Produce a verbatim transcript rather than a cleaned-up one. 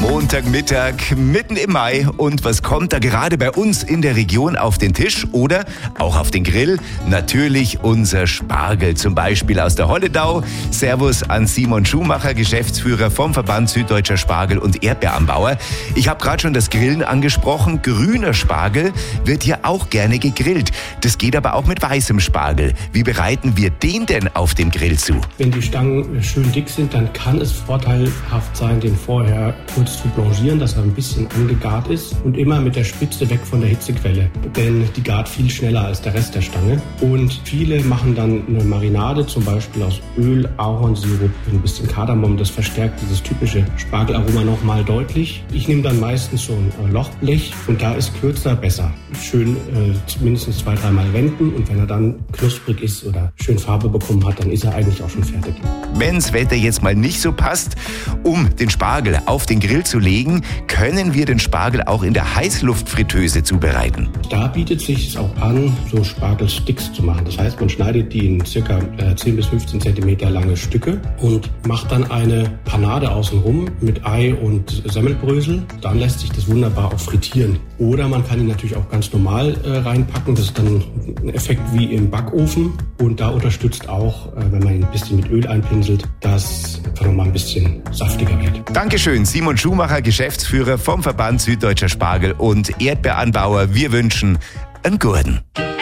Montagmittag, mitten im Mai. Und was kommt da gerade bei uns in der Region auf den Tisch oder auch auf den Grill? Natürlich unser Spargel, zum Beispiel aus der Holledau. Servus an Simon Schumacher, Geschäftsführer vom Verband Süddeutscher Spargel- und Erdbeeranbauer. Ich habe gerade schon das Grillen angesprochen. Grüner Spargel wird hier auch gerne gegrillt. Das geht aber auch mit weißem Spargel. Wie bereiten wir den denn auf dem Grill zu? Wenn die Stangen schön dick sind, dann kann es vorteilhaft sein, den vorher kurz zu blanchieren, dass er ein bisschen angegart ist und immer mit der Spitze weg von der Hitzequelle, denn die gart viel schneller als der Rest der Stange. Und viele machen dann eine Marinade, zum Beispiel aus Öl, Ahornsirup, ein bisschen Kardamom, das verstärkt dieses typische Spargelaroma nochmal deutlich. Ich nehme dann meistens so ein Lochblech und da ist kürzer besser. Schön äh, mindestens zwei, dreimal wenden und wenn er dann knusprig ist oder schön Farbe bekommen hat, dann ist er eigentlich auch schon fertig. Wenn's Wetter jetzt mal nicht so passt, um den Spargel auf den Grill zu legen, können wir den Spargel auch in der Heißluftfritteuse zubereiten. Da bietet sich es auch an, so Spargelsticks zu machen. Das heißt, man schneidet die in circa zehn bis fünfzehn Zentimeter lange Stücke und macht dann eine Panade außenrum mit Ei und Semmelbrösel. Dann lässt sich das wunderbar auch frittieren. Oder man kann ihn natürlich auch ganz normal äh, reinpacken. Das ist dann ein Effekt wie im Backofen. Und da unterstützt auch, äh, wenn man ihn ein bisschen mit Öl einpinselt, dass einfach nochmal ein bisschen saftiger wird. Dankeschön, Simon Schumacher, Geschäftsführer vom Verband Süddeutscher Spargel- und Erdbeeranbauer. Wir wünschen einen guten.